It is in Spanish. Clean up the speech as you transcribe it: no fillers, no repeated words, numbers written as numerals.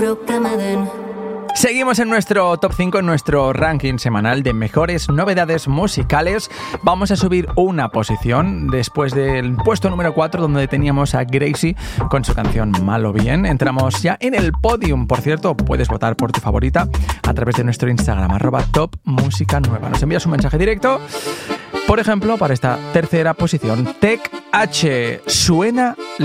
Seguimos en nuestro Top 5, en nuestro ranking semanal de mejores novedades musicales. Vamos a subir una posición después del puesto número 4, donde teníamos a Gracie con su canción Malo Bien. Entramos ya en el podium. Por cierto, puedes votar por tu favorita a través de nuestro Instagram, @topmusicanueva. Nos envías un mensaje directo, por ejemplo, para esta tercera posición. Tech H, suena